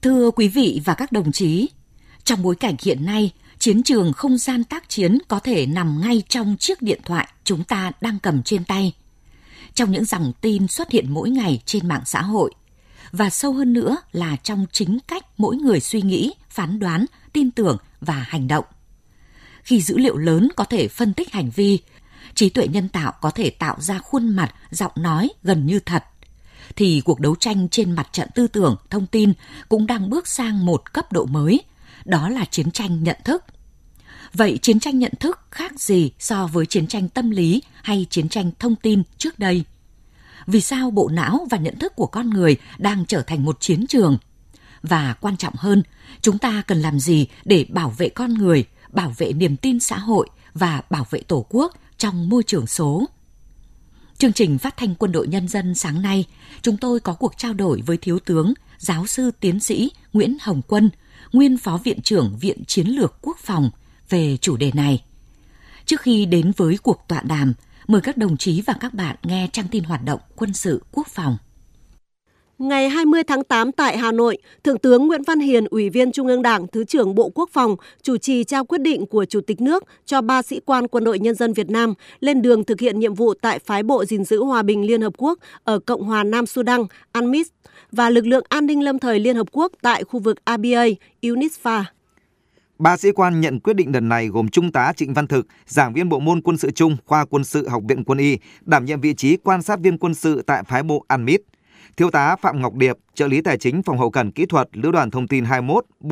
Thưa quý vị và các đồng chí, trong bối cảnh hiện nay, chiến trường không gian tác chiến có thể nằm ngay trong chiếc điện thoại chúng ta đang cầm trên tay. Trong những dòng tin xuất hiện mỗi ngày trên mạng xã hội, và sâu hơn nữa là trong chính cách mỗi người suy nghĩ, phán đoán, tin tưởng và hành động. Khi dữ liệu lớn có thể phân tích hành vi, trí tuệ nhân tạo có thể tạo ra khuôn mặt, giọng nói gần như thật, thì cuộc đấu tranh trên mặt trận tư tưởng, thông tin cũng đang bước sang một cấp độ mới, đó là chiến tranh nhận thức. Vậy chiến tranh nhận thức khác gì so với chiến tranh tâm lý hay chiến tranh thông tin trước đây? Vì sao bộ não và nhận thức của con người đang trở thành một chiến trường? Và quan trọng hơn, chúng ta cần làm gì để bảo vệ con người, bảo vệ niềm tin xã hội và bảo vệ Tổ quốc trong môi trường số? Chương trình Phát thanh Quân đội Nhân dân sáng nay, chúng tôi có cuộc trao đổi với Thiếu tướng, Giáo sư Tiến sĩ Nguyễn Hồng Quân, nguyên Phó Viện trưởng Viện Chiến lược Quốc phòng về chủ đề này. Trước khi đến với cuộc tọa đàm, mời các đồng chí và các bạn nghe trang tin hoạt động quân sự quốc phòng. Ngày 20 tháng 8 tại Hà Nội, Thượng tướng Nguyễn Văn Hiền, Ủy viên Trung ương Đảng, Thứ trưởng Bộ Quốc phòng, chủ trì trao quyết định của Chủ tịch nước cho 3 sĩ quan Quân đội Nhân dân Việt Nam lên đường thực hiện nhiệm vụ tại Phái bộ gìn giữ hòa bình Liên Hợp Quốc ở Cộng hòa Nam Sudan, UNMISS, và lực lượng an ninh lâm thời Liên Hợp Quốc tại khu vực ABA, UNISFA. 3 sĩ quan nhận quyết định lần này gồm Trung tá Trịnh Văn Thực, giảng viên bộ môn quân sự chung, khoa quân sự Học viện Quân y, đảm nhiệm vị trí quan sát viên quân sự tại Phái bộ UNMISS. Thiếu tá Phạm Ngọc Điệp, trợ lý tài chính phòng hậu cần kỹ thuật Lữ đoàn Thông tin 21,